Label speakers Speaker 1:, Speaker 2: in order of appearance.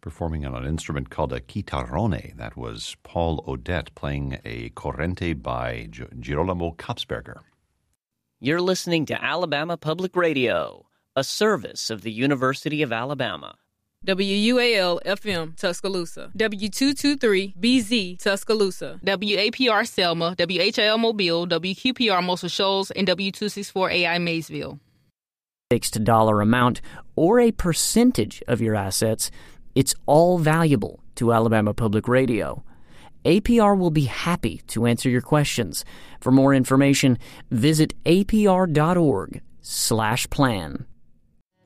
Speaker 1: performing on an instrument called a chitarrone. That was Paul Odette playing a corrente by Girolamo Kapsberger.
Speaker 2: You're listening to Alabama Public Radio, a service of the University of Alabama.
Speaker 3: WUAL-FM, Tuscaloosa. W223-BZ, Tuscaloosa.
Speaker 4: WAPR Selma, WHIL Mobile, WQPR Muscle Shoals, and W264AI Maysville.
Speaker 5: Fixed dollar amount or a percentage of your assets, it's all valuable to Alabama Public Radio. APR will be happy to answer your questions. For more information, visit apr.org/plan.